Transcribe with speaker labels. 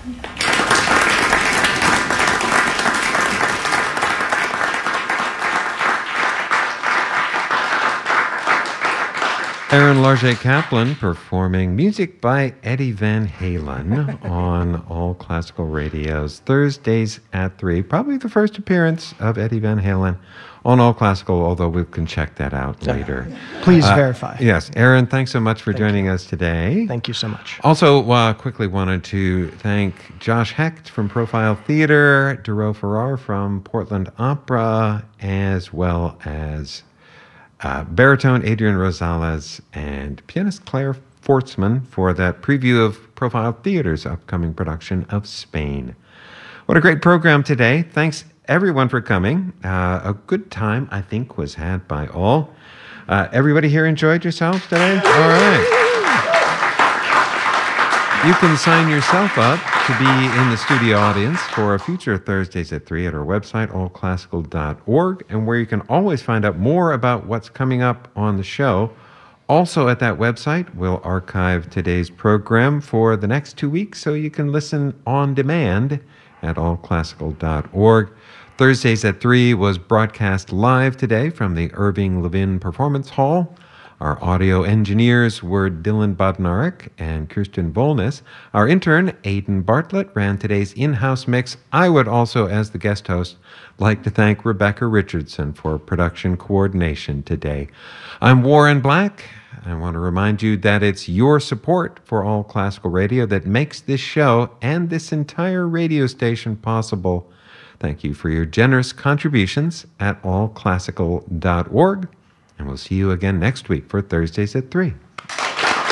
Speaker 1: Aaron Larget Kaplan performing music by Eddie Van Halen on All Classical Radio's Thursdays at 3. Probably the first appearance of Eddie Van Halen on All Classical, although we can check that out later.
Speaker 2: Please verify.
Speaker 1: Yes. Aaron, thanks so much for joining us today.
Speaker 2: Thank you so much.
Speaker 1: Also, quickly wanted to thank Josh Hecht from Profile Theater, Duro Farrar from Portland Opera, as well as baritone Adrian Rosales and pianist Claire Fortsman for that preview of Profile Theater's upcoming production of Spain. What a great program today. Thanks everyone for coming. A good time, I think, was had by all. Everybody here enjoyed yourselves today? All right. You can sign yourself up to be in the studio audience for a future Thursdays at 3 at our website, allclassical.org, and where you can always find out more about what's coming up on the show. Also at that website, we'll archive today's program for the next 2 weeks so you can listen on demand at allclassical.org. Thursdays at 3 was broadcast live today from the Irving Levin Performance Hall. Our audio engineers were Dylan Bodnarik and Kirsten Volness. Our intern, Aidan Bartlett, ran today's in-house mix. I would also, as the guest host, like to thank Rebecca Richardson for production coordination today. I'm Warren Black. I want to remind you that it's your support for All Classical Radio that makes this show and this entire radio station possible. Thank you for your generous contributions at allclassical.org. And we'll see you again next week for Thursdays at 3.